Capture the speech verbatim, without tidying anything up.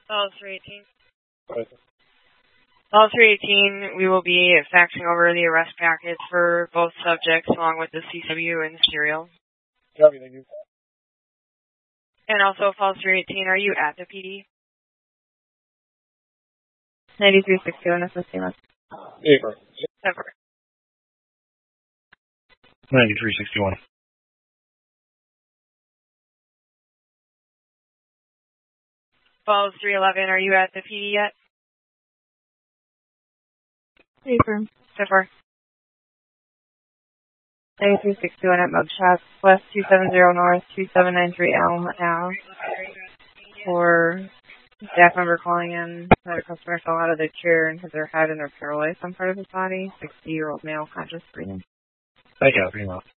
Call three eighteen. Call three eighteen, we will be faxing over the arrest packets for both subjects along with the C W and the serial. Copy, thank you. And also, call three eighteen, are you at the P D? ninety-three sixty-one, assisting us. April. Separate. ninety-three sixty-one. Falls three eleven, are you at the P D yet? Affirm. Separate. ninety-three sixty-one at Mugshots, West two seventy North, two seven nine three Elm Ave. For staff member calling in that a customer fell out of their chair and hit their head and they're paralyzed on part of his body. sixty-year-old male, conscious breathing. Thank you, pretty much.